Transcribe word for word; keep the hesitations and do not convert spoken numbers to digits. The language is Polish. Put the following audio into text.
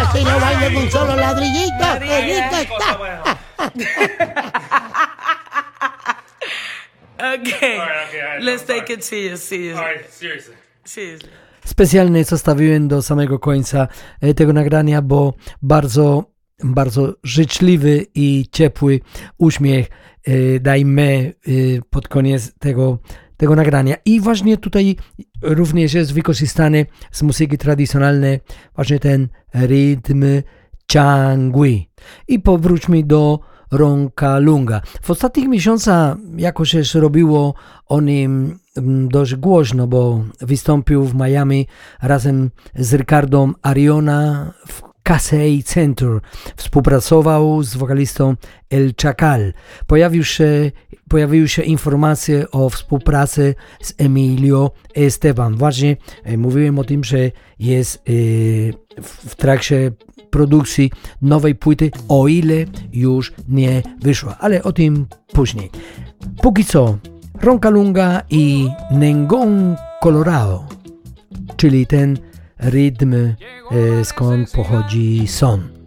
así no baila con solo ladrillito. ¡Qué rico está! Okay, Alright, okay, alright, let's I'm take sorry. it serious, seriously. Alright, seriously. Seriously. Specjalnie zostawiłem do samego końca e, tego nagrania, bo bardzo, bardzo życzliwy i ciepły uśmiech e, dajmy e, pod koniec tego, tego nagrania. I właśnie tutaj również jest wykorzystany z muzyki tradycjonalnej właśnie ten rytm ciągły. I powróćmy do Ronca-Lunga. W ostatnich miesiącach jakoś też robiło o nim dość głośno, bo wystąpił w Miami razem z Ricardo Ariona w Casey Center. Współpracował z wokalistą El Chacal. Pojawił się, pojawiły się informacje o współpracy z Emilio Esteban. Właśnie e, mówiłem o tym, że jest e, w, w trakcie produkcji nowej płyty, o ile już nie wyszła, ale o tym później. Póki co Ronca-Lunga i Nengón Colorado, czyli ten rytm, e, skąd pochodzi son.